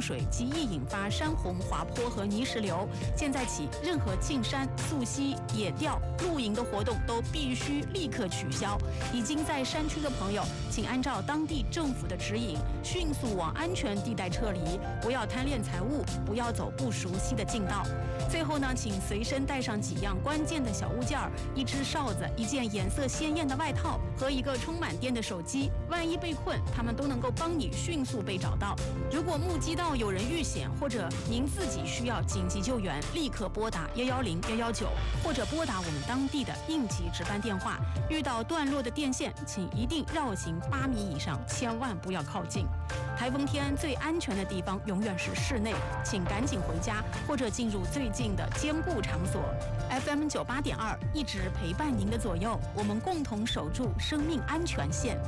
水，极易引发山洪、滑坡和泥石流。现在起，任何进山、溯溪、野钓、露营的活动都必须立刻取消。已经在山区的朋友，请按照当地政府的指引，迅速往安全地带撤离，不要贪恋财物，不要走不熟悉的近道。最后呢，请随身带上几样关键的小物件儿，一只哨子，一件颜色鲜艳的外套和一个充满电的手机。万一被困，他们都能够帮你迅速被找到。如果目击到有人遇险，或者您自己需要紧急救援，立刻拨打110、119，或者拨打我们当地的应急值班电话。遇到断落的电线，请一定绕行8米以上，千万不要靠近。台风天最安全的地方永远是室内，请赶紧回家或者进入最近的坚固场所。FM 98.2一直陪伴您的左右，我们共同守住生命安全线。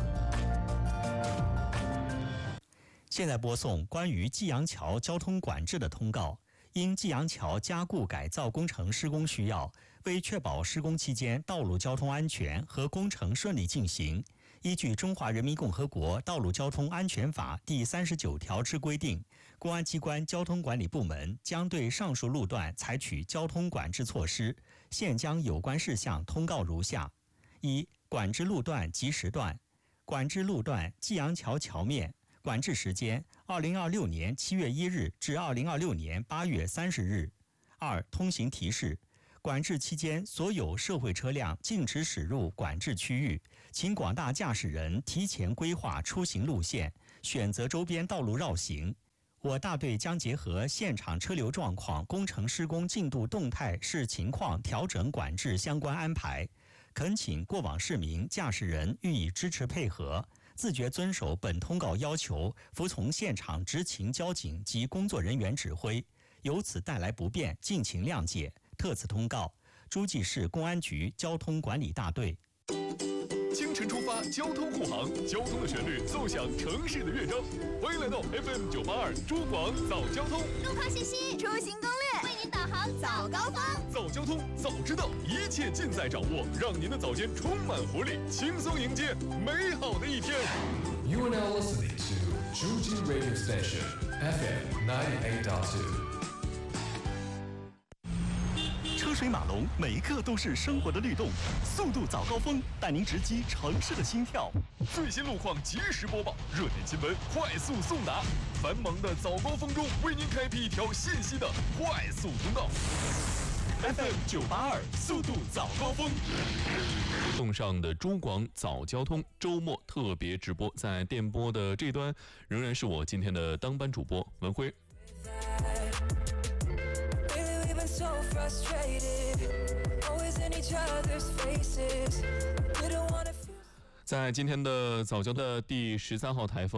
现在播送关于济阳桥交通管制的通告。因济阳桥加固改造工程施工需要，为确保施工期间道路交通安全和工程顺利进行，依据《中华人民共和国道路交通安全法》第39条之规定，公安机关交通管理部门将对上述路段采取交通管制措施。现将有关事项通告如下：一、管制路段及时段。管制路段济阳桥桥面，管制时间2026年7月1日至2026年8月30日。二、通行提示。管制期间，所有社会车辆禁止驶入管制区域，请广大驾驶人提前规划出行路线，选择周边道路绕行。我大队将结合现场车流状况、工程施工进度动态视情况调整管制相关安排，恳请过往市民、驾驶人予以支持配合，自觉遵守本通告要求，服从现场执勤交警及工作人员指挥，由此带来不便，敬请谅解。特此通告，诸暨市公安局交通管理大队。 清晨出发，交通护航，交通的旋律奏响城市的乐章。欢迎来到 FM 982中广早交通， 路况信息、出行攻略，为您导航早高峰。 早交通，早知道，一切尽在掌握，让您的早间充满活力，轻松迎接美好的一天。 You are now listening to 诸暨 Radio Station FM 98.2。 车水马龙，每一刻都是生活的律动。速度早高峰带您直击城市的心跳， 最新路况及时播报，热点新闻快速送达。繁忙的早高峰中，为您开辟一条信息的快速通道。FM 982速度早高峰， 送上的中广早交通周末特别直播，在电波的这端仍然是我今天的当班主播文辉。在今天的早交的第13号台风